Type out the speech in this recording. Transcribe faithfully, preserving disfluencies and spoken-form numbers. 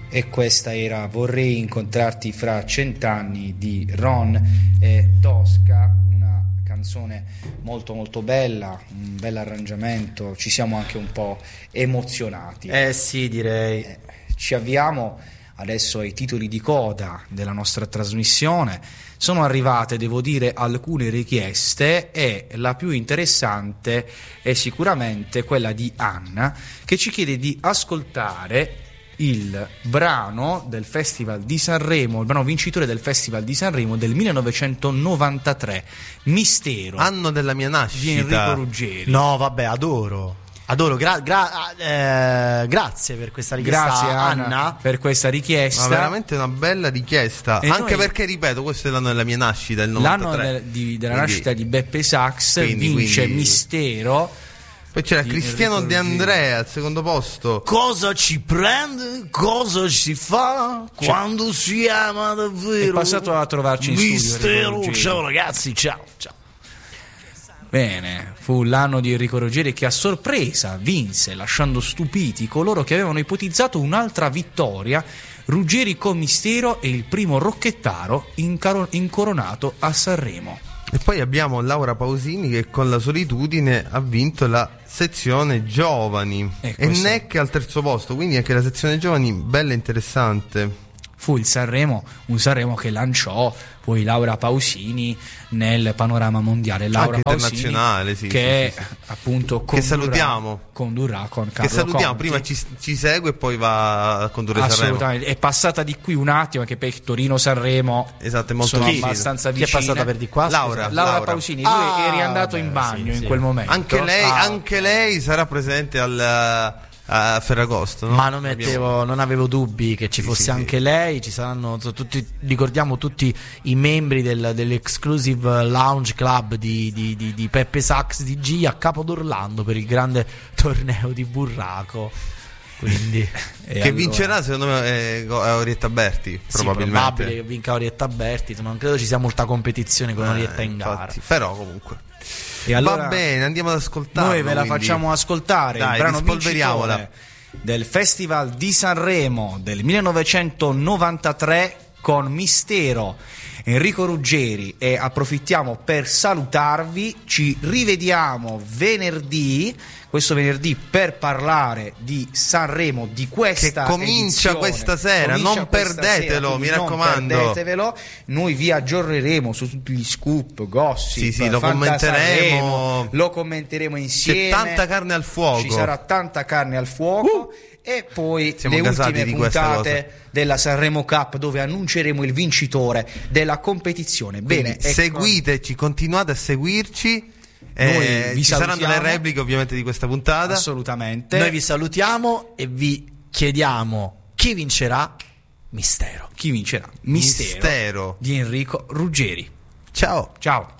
E questa era Vorrei incontrarti fra cent'anni di Ron e Tosca, una canzone molto molto bella, un bel arrangiamento, ci siamo anche un po' emozionati. Eh sì, direi. Eh, ci avviamo adesso ai titoli di coda della nostra trasmissione. Sono arrivate, devo dire, alcune richieste e la più interessante è sicuramente quella di Anna, che ci chiede di ascoltare il brano del Festival di Sanremo, il brano vincitore del Festival di Sanremo del millenovecentonovantatré, Mistero, anno della mia nascita, di Enrico Ruggeri. No, vabbè, adoro. Adoro, gra- gra- eh, grazie per questa richiesta. Grazie Anna, Anna, per questa richiesta. Ma veramente una bella richiesta. E anche noi... perché, ripeto, questo è l'anno della mia nascita, il novantatré. L'anno del, di, della quindi, nascita di Beppe Sax, quindi, vince quindi... Mistero. Poi c'era di Cristiano Enrico De Ruggeri. Andrea al secondo posto. cosa ci prende, cosa ci fa Cioè, quando si ama davvero? è passato a trovarci in studio Enrico Mistero, Ruggeri. ciao ragazzi, ciao, ciao. Bene, fu l'anno di Enrico Ruggeri che a sorpresa vinse, lasciando stupiti coloro che avevano ipotizzato un'altra vittoria. Ruggeri con Mistero è il primo rocchettaro incaro- incoronato a Sanremo. E poi abbiamo Laura Pausini che con La solitudine ha vinto la sezione giovani. E E questo- Neck al terzo posto, quindi anche la sezione giovani bella e interessante. Fu il Sanremo, un Sanremo che lanciò poi Laura Pausini nel panorama mondiale. Laura Anche Pausini, internazionale, sì, che sì, sì, sì. appunto Che condurrà, salutiamo. condurrà con Carlo Che salutiamo, Conti. prima ci, ci segue e poi va a condurre Sanremo. Assolutamente, è passata di qui un attimo, anche per Torino-Sanremo Esatto, è molto sono vicino. abbastanza Chi è vicine. passata per di qua? Laura. Scusa. Laura, Laura. Pausini, lui Ah, è riandato beh, in bagno sì, in sì. quel momento. Anche lei, Ah, anche lei sarà presente al, a Ferragosto, no? Ma non mettevo, non avevo dubbi che ci Sì, fosse sì, anche sì. lei. Ci saranno so, tutti, ricordiamo tutti i membri del, dell'Exclusive Lounge Club di, di, di, di Peppe Sax di G a Capo d'Orlando per il grande torneo di burraco. Quindi e che allora- vincerà secondo me è, è Orietta Berti, sì, probabilmente. probabile che vinca Orietta Berti. Non credo ci sia molta competizione con Eh, Orietta in infatti, gara. però comunque E allora va bene, andiamo ad ascoltare. noi ve la facciamo ascoltare, Dai, il brano rispolveriamola. vincitore del Festival di Sanremo del millenovecentonovantatré con Mistero, Enrico Ruggeri. E approfittiamo per salutarvi, ci rivediamo venerdì, questo venerdì, per parlare di Sanremo, di questa Che comincia edizione. questa sera, Comincia non questa perdetelo, sera, mi quindi raccomando. non perdetevelo. Noi vi aggiorneremo su tutti gli scoop, gossip, Sì, sì, lo Fantasanremo, commenteremo. lo commenteremo insieme. C'è tanta carne al fuoco. Ci sarà tanta carne al fuoco. E poi Siamo le gasati ultime di questa puntate della Sanremo Cup, dove annunceremo il vincitore della competizione. Bene, Quindi ecco, seguiteci, continuate a seguirci. Noi Eh, vi ci saranno salutiamo. le repliche ovviamente di questa puntata. assolutamente. Noi vi salutiamo e vi chiediamo chi vincerà. Mistero. Chi vincerà? Mistero, Mistero. di Enrico Ruggeri. Ciao. Ciao.